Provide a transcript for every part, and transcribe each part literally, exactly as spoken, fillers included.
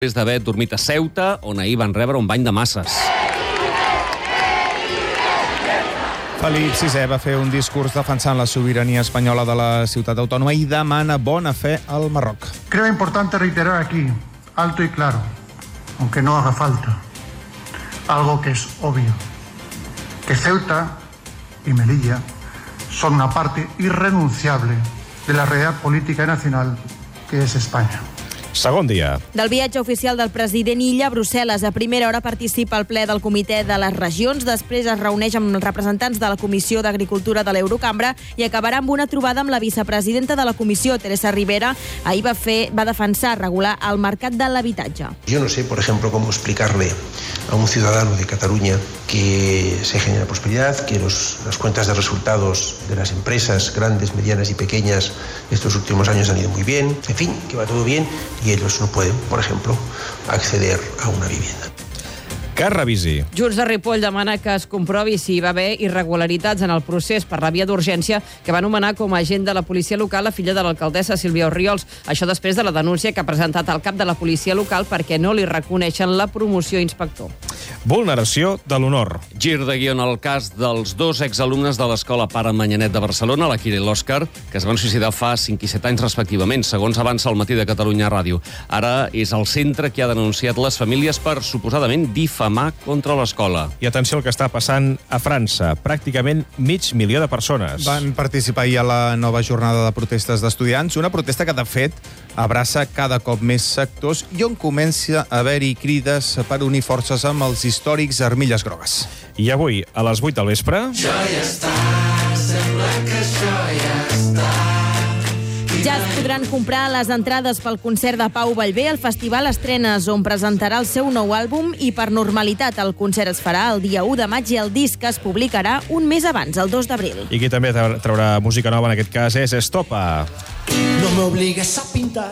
després d'haver dormit a Ceuta, on ahir van rebre un bany de masses. Felip sisè va fer un discurs defensant la sobirania espanyola de la ciutat autònoma i demana bona fe al Marroc. Creo importante reiterar aquí, alto y claro, aunque no haga falta, algo que es obvio, que Ceuta y Melilla son una parte irrenunciable de la realidad política y nacional que es España. Segon dia. Del viatge oficial del president Illa a Brussel·les. A primera hora participa al ple del Comitè de les Regions, després es reuneix amb els representants de la Comissió d'Agricultura de l'Eurocambra i acabarà amb una trobada amb la vicepresidenta de la Comissió, Teresa Ribera. Ahir va, fer, va defensar regular el mercat de l'habitatge. Yo no sé, por ejemplo, cómo explicarle a un ciudadano de Cataluña que se genera prosperidad, que los, las cuentas de resultados de las empresas grandes, medianas y pequeñas estos últimos años han ido muy bien, en fin, que va todo bien, y ellos no pueden, por ejemplo, acceder a una vivienda. Que revisi. Junts de Ripoll demana que es comprovi si hi va haver irregularitats en el procés per la via d'urgència que va nomenar com a agent de la policia local la filla de l'alcaldessa Sílvia Orriols. Això després de la denúncia que ha presentat el cap de la policia local perquè no li reconeixen la promoció a inspector. Vulneració de l'honor. Gir de guió en el cas dels dos exalumnes de l'escola Pare Manyanet de Barcelona, la Kira i l'Òscar, que es van suïcidar fa cinc i set anys respectivament, segons avança el Matí de Catalunya Ràdio. Ara és el centre que ha denunciat les famílies per suposadament difamar contra l'escola. I atenció al que està passant a França. Pràcticament mig milió de persones. Van participar ahir a la nova jornada de protestes d'estudiants, una protesta que, de fet, abraça cada cop més sectors i on comença a haver-hi crides per unir forces amb els històrics armilles grogues. I avui, a les vuit del vespre... Ja està, sembla que això ja està. Ja es podran comprar les entrades pel concert de Pau Vallvé al Festival Estrenes, on presentarà el seu nou àlbum i, per normalitat, el concert es farà el dia u de maig i el disc es publicarà un mes abans, el dos d'abril. I qui també traurà música nova en aquest cas és Estopa. No me obligues a pintar.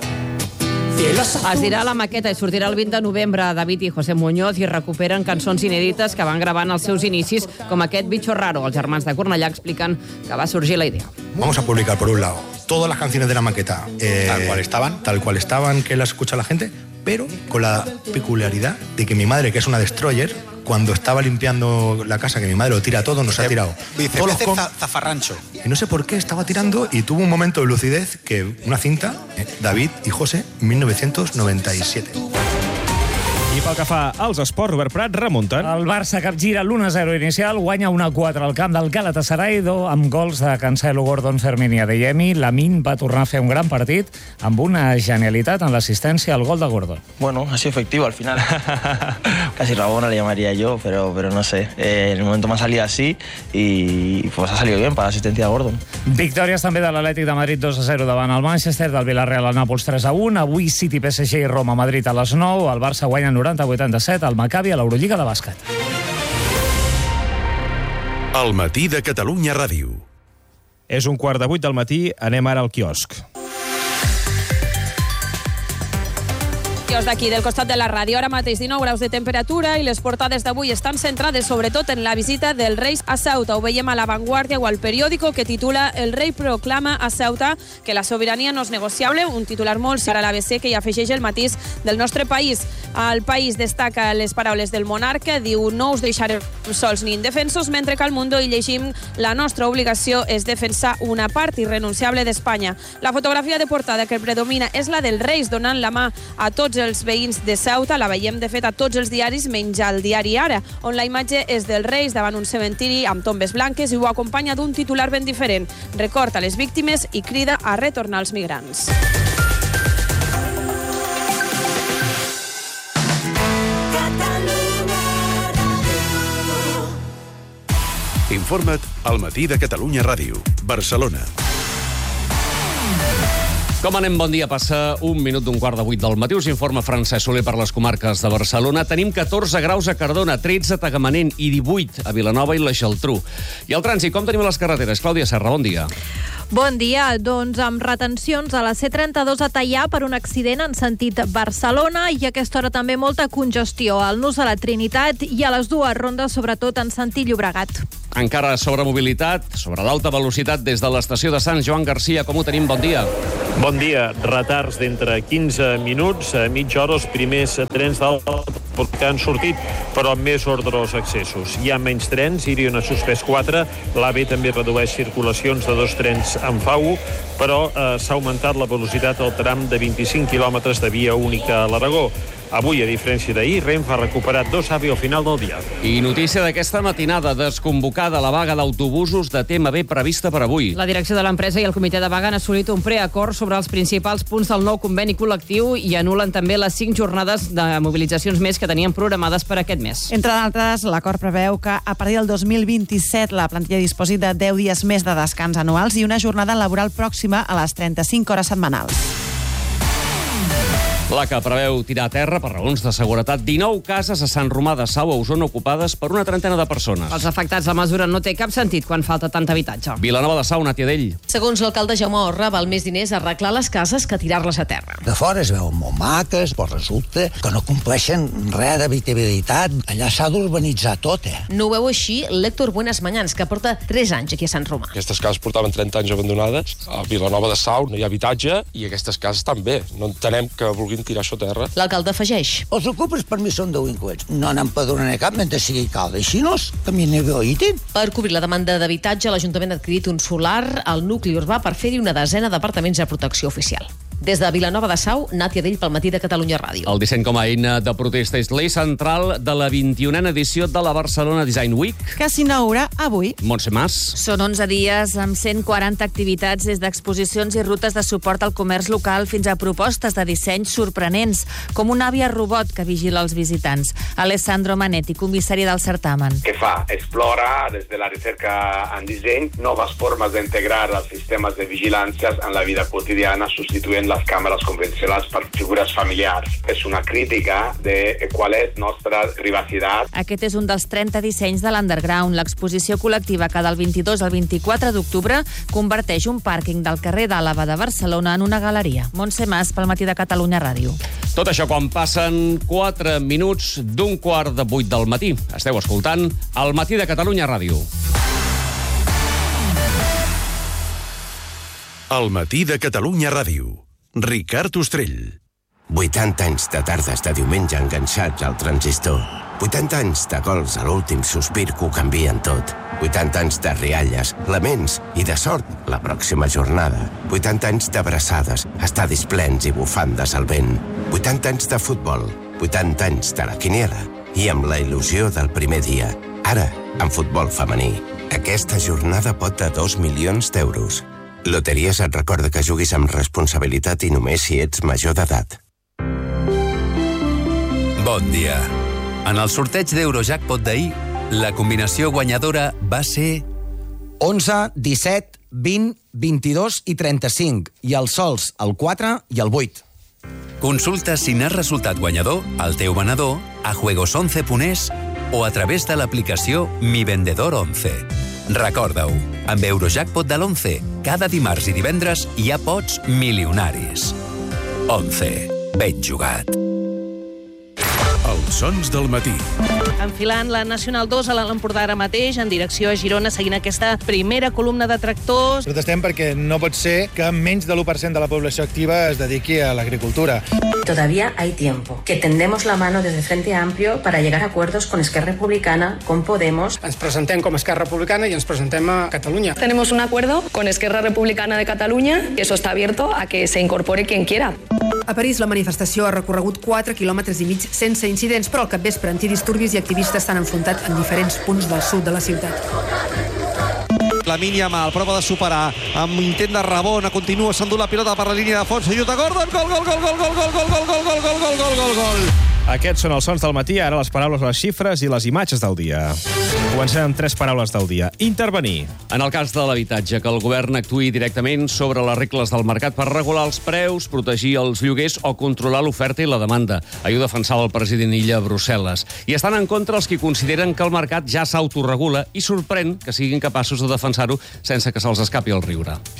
Es dirà la maqueta i sortirà el vint de novembre. David i José Muñoz i recuperen cançons inèdites que van gravant als seus inicis, com aquest Bicho Raro. Els germans de Cornellà expliquen que va sorgir la idea. Vamos a publicar, por un lado, todas las canciones de la maqueta eh, tal cual estaban, tal cual estaban, que las escucha la gente, pero con la peculiaridad de que mi madre, que es una destroyer, cuando estaba limpiando la casa, que mi madre lo tira todo, nos ha tirado dice, todos los com... zafarrancho. Y no sé por qué estaba tirando y tuvo un momento de lucidez que una cinta, eh, David y José, mil novecientos noventa y siete. I pel que fa als esports, Robert Prat, remunten. El Barça capgira l'u a zero inicial, guanya un a quatre al camp del Galatasaray amb gols de Cancelo, Gordon, Fermín i Adeyemi. Lamine va tornar a fer un gran partit amb una genialitat en l'assistència al gol de Gordon. Bueno, ha sido efectivo al final. Casi Rabona le llamaría yo, pero, pero no sé. Eh, en el momento me ha salido así y pues ha salido bien para la asistencia de Gordon. Victòries també de l'Atlètic de Madrid dos a zero davant el Manchester, del Villarreal al Nàpols tres a un. Avui City, P S G i Roma, Madrid a les nou. El Barça guanya noranta a vuitanta-set al Maccabi a l'Eurolliga de bàsquet. El Matí de Catalunya Ràdio. És un quart de vuit del matí, anem ara al quiosc. Quiosc d'aquí, del costat de la ràdio. Ara mateix dinou graus de temperatura i les portades d'avui estan centrades sobretot en la visita dels Reis a Ceuta. Ho veiem a La Vanguardia o al periòdico que titula El rei proclama a Ceuta que la sobirania no és negociable, un titular molt serà l'A B C que hi afegeix el matís del nostre país. El País destaca les paraules del monarca, diu no us deixarem sols ni indefensos, mentre que al Mundo hi llegim la nostra obligació és defensar una part irrenunciable d'Espanya. La fotografia de portada que predomina és la dels Reis donant la mà a tots els veïns de Ceuta. La veiem de fet a tots els diaris menys al diari Ara, on la imatge és dels Reis davant un cementiri amb tombes blanques i ho acompanya d'un titular ben diferent. Recorda les víctimes i crida a retornar els migrants. Informa't al Matí de Catalunya Ràdio. Barcelona. Com anem? Bon dia. Passa un minut d'un quart de vuit del matí. Us informa Francesc Soler per les comarques de Barcelona. Tenim catorze graus a Cardona, tretze a Tagamanent i divuit a Vilanova i la Geltrú. I el trànsit, com tenim a les carreteres? Clàudia Serra, bon dia. Bon dia. Doncs amb retencions a la C trenta-dos a Teià per un accident en sentit Barcelona i a aquesta hora també molta congestió al Nus de la Trinitat i a les dues rondes, sobretot en sentit Llobregat. Encara sobre mobilitat, sobre l'alta velocitat des de l'estació de Sant Joan Garcia. Com ho tenim? Bon dia. Bon dia. Retards d'entre quinze minuts a mitja hora. Els primers trens d'alta que han sortit, però amb més ordre als accessos. Hi ha menys trens, Irion ha suspès quatre, l'A V també redueix circulacions de dos trens en F A U, però eh, s'ha augmentat la velocitat al tram de vint-i-cinc quilòmetres de via única a l'Aragó. Avui, a diferència d'ahir, Renfe ha recuperat dos A V I al final del dia. I notícia d'aquesta matinada, desconvocada la vaga d'autobusos de T M B prevista per avui. La direcció de l'empresa i el comitè de vaga han assolit un preacord sobre els principals punts del nou conveni col·lectiu i anulen també les cinc jornades de mobilitzacions més que tenien programades per aquest mes. Entre d'altres, l'acord preveu que a partir del dos mil vint-i-set la plantilla disposi de deu dies més de descans anuals i una jornada laboral pròxima a les trenta-cinc hores setmanals. L'A C A preveu tirar a terra, per raons de seguretat, dinou cases a Sant Romà de Sau, a Osona, ocupades per una trentena de persones. Els afectats la mesura no té cap sentit quan falta tant habitatge. Vilanova de Sau, Nàtia Dell. Segons l'alcalde Jaume Orra, val més diners arreglar les cases que tirar-les a terra. De fora es veuen molt maques, però resulta que no compleixen res d'habitabilitat. Allà s'ha d'urbanitzar tot, eh? No ho veu així l'Héctor Buenas Mañans, que porta tres anys aquí a Sant Romà. Aquestes cases portaven trenta anys abandonades. A Vilanova de Sau no hi ha habitatge i aquestes cases també. No entenem que vulguin tirar això a terra. L'alcalde afegeix. Els ocupes per mi són delinqüents. No n'empadronaré cap mentre sigui alcalde. Així no, també n'hi veïtin. Per cobrir la demanda d'habitatge, l'Ajuntament ha adquirit un solar al nucli urbà per fer-hi una desena d'apartaments de protecció oficial. Des de Vilanova de Sau, Nàtia Dell pel Matí de Catalunya Ràdio. El disseny com a eina de protesta és l'eix central de la vint-i-unena edició de la Barcelona Design Week, que s'inaugura avui. Montse Mas. Són onze dies amb cent quaranta activitats, des d'exposicions i rutes de suport al comerç local fins a propostes de disseny sorprenents, com una àvia robot que vigila els visitants. Alessandro Manetti, comissari del certamen. Que fa? Explora des de la recerca en disseny noves formes d'integrar els sistemes de vigilància en la vida quotidiana, substituint les càmeres convencionals per figures familiars. És una crítica de qual és nostra privacitat. Aquest és un dels trenta dissenys de l'Underground, l'exposició col·lectiva que del vint-i-dos al vint-i-quatre d'octubre converteix un pàrquing del carrer d'Àlava de Barcelona en una galeria. Montse Mas pel Matí de Catalunya Ràdio. Tot això quan passen quatre minuts d'un quart de vuit del matí. Esteu escoltant El Matí de Catalunya Ràdio. El Matí de Catalunya Ràdio. Ricard Ostrell. vuitanta anys de tardes de diumenge enganxats al transistor. vuitanta anys de gols a l'últim sospir que ho canvien tot. vuitanta anys de rialles, laments i de sort la pròxima jornada. vuitanta anys d'abraçades, estadis plens i bufandes al vent. vuitanta anys de futbol, vuitanta anys de la quiniela i amb la il·lusió del primer dia. Ara, en futbol femení. Aquesta jornada pot de dos milions d'euros. Loteries et recorda que juguis amb responsabilitat i només si ets major d'edat. Bon dia. En el sorteig d'Eurojackpot d'ahir, la combinació guanyadora va ser onze, disset, vint, vint-i-dos i trenta-cinc, i els sols el quatre i el vuit. Consulta si n'has resultat guanyador al teu venedor, a juegos once punt es o a través de l'aplicació Mi Vendedor onze. Recorda-ho, amb Eurojackpot de l'onze, cada dimarts i divendres hi ha pots milionaris. onze. Ben jugat. Els sons del matí. Enfilant la Nacional dos a l'Empordà ara mateix, en direcció a Girona, seguint aquesta primera columna de tractors. Protestem perquè no pot ser que menys de l'u per cent de la població activa es dediqui a l'agricultura. Todavía hay tiempo. Que tendemos la mano desde Frente Amplio para llegar a acuerdos con Esquerra Republicana, con Podemos. Ens presentem com a Esquerra Republicana i ens presentem a Catalunya. Tenemos un acuerdo con Esquerra Republicana de Catalunya y eso está abierto a que se incorpore quien quiera. A París la manifestació ha recorregut quatre quilòmetres i mig sense incidents, però al capvespre antidisturbis i activistes s'han enfrontat en diferents punts del sud de la ciutat. Lamine Yamal prova de superar amb intent de rebona, continua, s'endú la pilota per la línia de fons, ajuda Gordon, gol, gol, gol, gol, gol, gol, gol, gol, gol, gol, gol, gol, gol, gol, gol. Aquests són els sons del matí, ara les paraules, les xifres i les imatges del dia. Comencem amb tres paraules del dia. Intervenir. En el cas de l'habitatge, que el govern actuï directament sobre les regles del mercat per regular els preus, protegir els lloguers o controlar l'oferta i la demanda. Ahir ho defensava el president Illa a Brussel·les. I estan en contra els que consideren que el mercat ja s'autoregula i sorprèn que siguin capaços de defensar-ho sense que se'ls escapi el riure.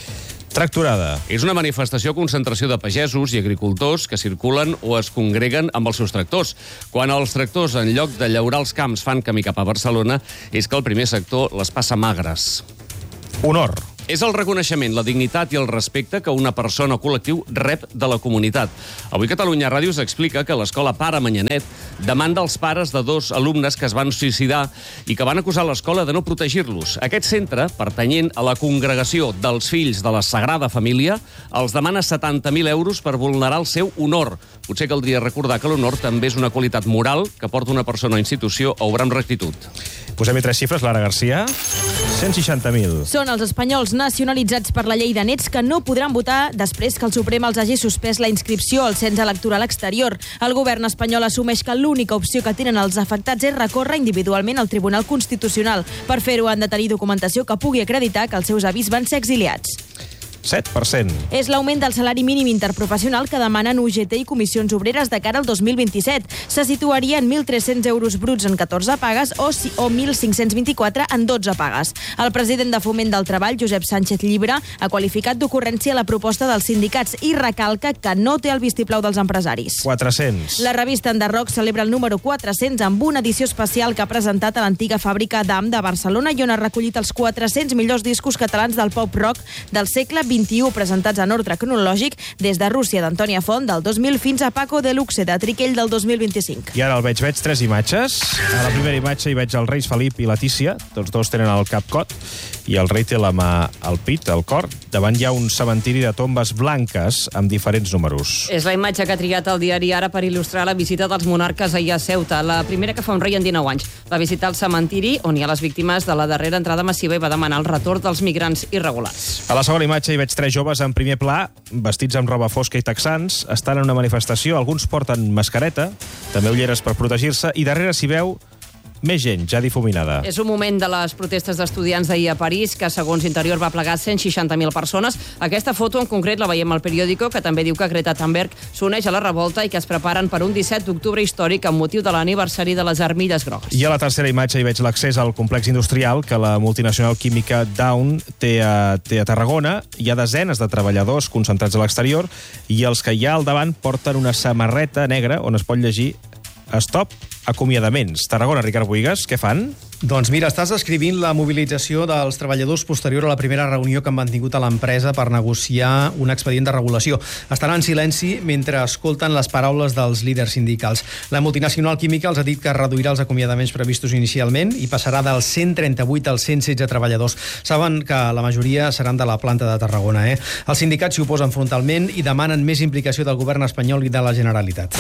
Tractorada. És una manifestació o concentració de pagesos i agricultors que circulen o es congreguen amb els seus tractors. Quan els tractors, en lloc de llaurar els camps, fan camí cap a Barcelona, és que el primer sector les passa magres. Honor. És el reconeixement, la dignitat i el respecte que una persona o col·lectiu rep de la comunitat. Avui Catalunya Ràdio us explica que l'escola Pare Manyanet demanda als pares de dos alumnes que es van suïcidar i que van acusar l'escola de no protegir-los. Aquest centre, pertanyent a la congregació dels fills de la Sagrada Família, els demana setanta mil euros per vulnerar el seu honor. Potser caldria recordar que l'honor també és una qualitat moral que porta una persona o institució a obrar amb rectitud. Posem-hi tres xifres, Lara Garcia. cent seixanta mil. Són els espanyols nacionalitzats per la llei de nets que no podran votar després que el Suprem els hagi suspès la inscripció al cens electoral exterior. El govern espanyol assumeix que l'única opció que tenen els afectats és recórrer individualment al Tribunal Constitucional. Per fer-ho han de tenir documentació que pugui acreditar que els seus avis van ser exiliats. set per cent. És l'augment del salari mínim interprofessional que demanen U G T i comissions obreres de cara al dos mil vint-i-set. Se situaria en mil tres-cents euros bruts en catorze pagues o, si, o mil cinc-cents vint-i-quatre en dotze pagues. El president de Foment del Treball, Josep Sánchez Llibre, ha qualificat d'ocurrència la proposta dels sindicats i recalca que no té el vistiplau dels empresaris. quatre-cents. La revista Enderroc celebra el número quatre-cents amb una edició especial que ha presentat a l'antiga fàbrica d'A M de Barcelona i on ha recollit els quatre-cents millors discos catalans del pop rock del segle vint-i-u presentats en ordre cronològic des de Rússia d'Antònia Font del dos mil fins a Paco de Luxe de Triquell del dos mil vint-i-cinc. I ara el veig, veig tres imatges. A la primera imatge hi veig els reis Felip i Letícia. Tots dos tenen el cap cot i el rei té la mà al pit, al cor. Davant hi ha un cementiri de tombes blanques amb diferents números. És la imatge que ha triat el diari Ara per il·lustrar la visita dels monarques ahir a Ceuta, la primera que fa un rei en dinou anys. Va visitar el cementiri on hi ha les víctimes de la darrera entrada massiva i va demanar el retorn dels migrants irregulars. A la segona imatge hi veig tres joves en primer pla, vestits amb roba fosca i texans, estan en una manifestació, alguns porten mascareta, també ulleres per protegir-se, i darrere s'hi veu més gent, ja difuminada. És un moment de les protestes d'estudiants d'ahir a París, que segons Interior va plegar cent seixanta mil persones. Aquesta foto en concret la veiem al periòdico, que també diu que Greta Thunberg s'uneix a la revolta i que es preparen per un disset d'octubre històric amb motiu de l'aniversari de les armilles grogues. I a la tercera imatge hi veig l'accés al complex industrial que la multinacional química Dow té a, té a Tarragona. Hi ha desenes de treballadors concentrats a l'exterior i els que hi ha al davant porten una samarreta negra on es pot llegir Stop acomiadaments. Tarragona, Ricard Buigas, què fan? Doncs mira, estàs descrivint la mobilització dels treballadors posterior a la primera reunió que han mantingut a l'empresa per negociar un expedient de regulació. Estan en silenci mentre escolten les paraules dels líders sindicals. La multinacional química els ha dit que reduirà els acomiadaments previstos inicialment i passarà dels cent trenta-vuit als cent setze treballadors. Saben que la majoria seran de la planta de Tarragona, eh? Els sindicats s'hi oposen frontalment i demanen més implicació del govern espanyol i de la Generalitat.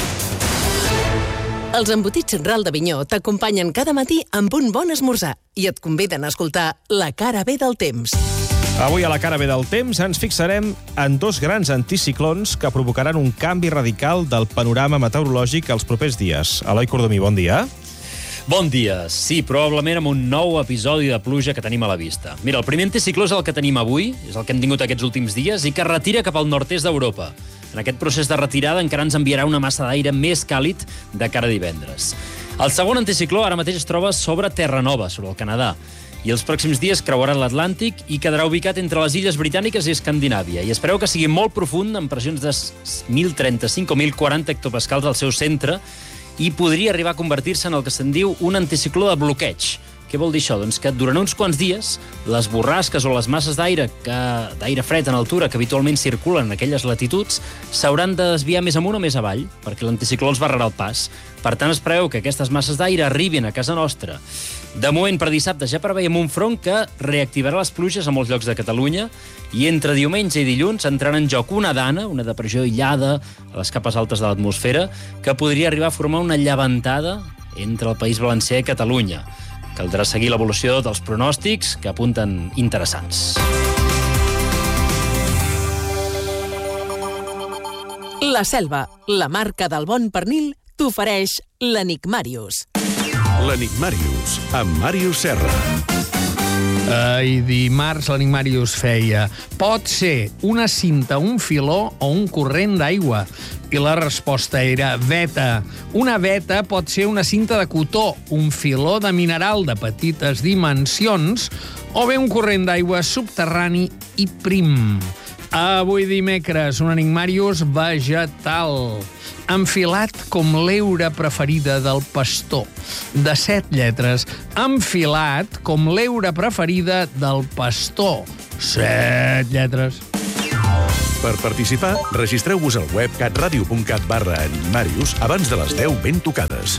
Els embotits Central d'Avinyó t'acompanyen cada matí amb un bon esmorzar i et conviden a escoltar La cara B del temps. Avui a La cara B del temps ens fixarem en dos grans anticiclons que provocaran un canvi radical del panorama meteorològic els propers dies. Eloi Cordomí, bon dia. Bon dia. Sí, probablement amb un nou episodi de pluja que tenim a la vista. Mira, el primer anticicló és el que tenim avui, és el que hem tingut aquests últims dies, i que retira cap al nord-est d'Europa. En aquest procés de retirada encara ens enviarà una massa d'aire més càlid de cara a divendres. El segon anticicló ara mateix es troba sobre Terra Nova, sobre el Canadà, i els pròxims dies creuarà l'Atlàntic i quedarà ubicat entre les illes britàniques i Escandinàvia. I espereu que sigui molt profund, amb pressions de mil trenta-cinc o mil quaranta hectopascals al seu centre, i podria arribar a convertir-se en el que se'n diu un anticicló de bloqueig. Què vol dir això? Doncs que durant uns quants dies les borrasques o les masses d'aire que d'aire fred en altura que habitualment circulen en aquelles latituds s'hauran de desviar més amunt o més avall, perquè l'anticicló els barrarà el pas. Per tant, espereu que aquestes masses d'aire arribin a casa nostra. De moment, per dissabte ja preveiem un front que reactivarà les pluges a molts llocs de Catalunya i entre diumenge i dilluns entrarà en joc una dana, una depressió aïllada a les capes altes de l'atmosfera, que podria arribar a formar una llevantada entre el País Valencià i Catalunya. Caldrà seguir l'evolució dels pronòstics, que apunten interessants. La Selva, la marca del bon pernil, t'ofereix l'Enigmàrius. L'Enigmàrius, amb Màrius Serra. I dimarts l'Enigmàrius feia: pot ser una cinta, un filó o un corrent d'aigua? I la resposta era veta. Una veta pot ser una cinta de cotó, un filó de mineral de petites dimensions o bé un corrent d'aigua subterrani i prim. Avui dimecres, un Enigmàrius vegetal, enfilat com l'eura preferida del pastor, de set lletres, enfilat com l'eura preferida del pastor, set lletres. Per participar, registreu-vos al web catradio.cat barra Enigmàrius abans de les deu ben tocades.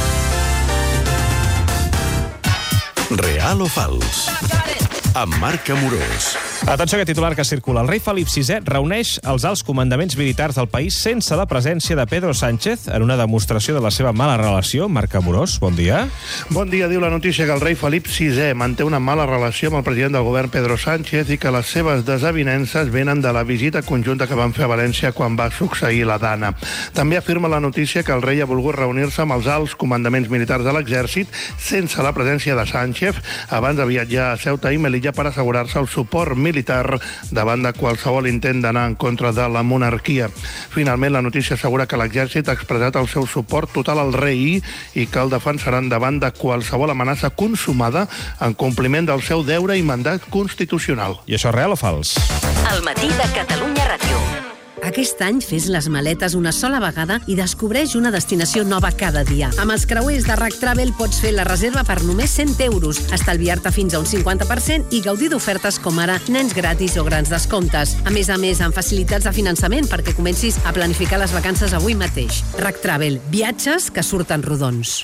Real o fals? Amb Marc Amorós. Atenció a aquest titular que circula. El rei Felip sisè reuneix els alts comandaments militars del país sense la presència de Pedro Sánchez en una demostració de la seva mala relació. Marc Amorós, bon dia. Bon dia. Diu la notícia que el rei Felip sisè manté una mala relació amb el president del govern Pedro Sánchez i que les seves desavinences venen de la visita conjunta que van fer a València quan va succeir la Dana. També afirma la notícia que el rei ha volgut reunir-se amb els alts comandaments militars de l'exèrcit sense la presència de Sánchez abans de viatjar a Ceuta i Melilla per assegurar-se el suport militar davant de qualsevol intent d'anar en contra de la monarquia. Finalment, la notícia assegura que l'exèrcit ha expressat el seu suport total al rei i que el defensaran davant de qualsevol amenaça consumada en compliment del seu deure i mandat constitucional. I això és real o fals? El matí de Catalunya Ràdio. Aquest any fes les maletes una sola vegada i descobreix una destinació nova cada dia. Amb els creuers de RAC Travel pots fer la reserva per només cent euros, estalviar-te fins a un cinquanta per cent i gaudir d'ofertes com ara nens gratis o grans descomptes. A més a més, amb facilitats de finançament perquè comencis a planificar les vacances avui mateix. RAC Travel, viatges que surten rodons.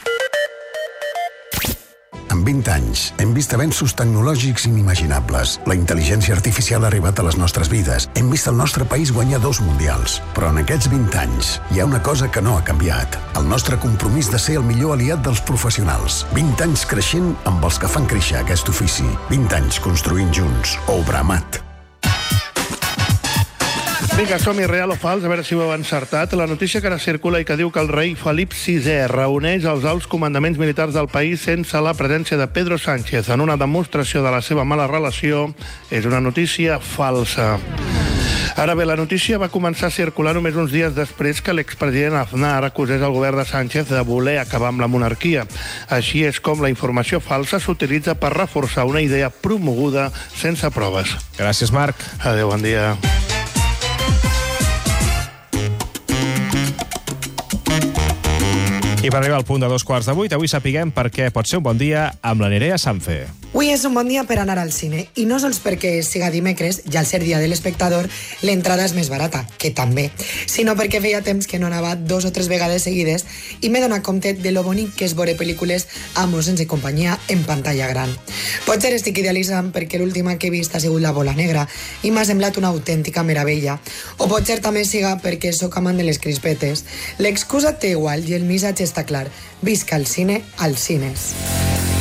En vint anys, hem vist avenços tecnològics inimaginables. La intel·ligència artificial ha arribat a les nostres vides. Hem vist el nostre país guanyar dos mundials. Però en aquests vint anys hi ha una cosa que no ha canviat. El nostre compromís de ser el millor aliat dels professionals. vint anys creixent amb els que fan créixer aquest ofici. vint anys construint junts. Obramat. Vinga, som-hi, real o fals, a veure si ho heu encertat. La notícia que ara circula i que diu que el rei Felip sisè reuneix els alts comandaments militars del país sense la presència de Pedro Sánchez en una demostració de la seva mala relació és una notícia falsa. Ara bé, la notícia va començar a circular només uns dies després que l'expresident Aznar acusés el govern de Sánchez de voler acabar amb la monarquia. Així és com la informació falsa s'utilitza per reforçar una idea promoguda sense proves. Gràcies, Marc. Adéu, bon dia. I per arribar al punt de dos quarts de vuit, avui sapiguem per què pot ser un bon dia amb la Nerea Sanfe. Avui és un bon dia per anar al cine, i no sols perquè siga dimecres, i al ser dia de l'espectador, l'entrada és més barata, que també, sinó perquè feia temps que no anava dos o tres vegades seguides i m'he donat compte de lo bonic que és veure pel·lícules amb o sense companyia en pantalla gran. Potser estic idealitzant perquè l'última que he vist ha sigut La bola negra i m'ha semblat una autèntica meravella, o potser també siga perquè sóc amant de les crispetes. L'excusa té igual i el missatge està clar. Visca el cine als cines.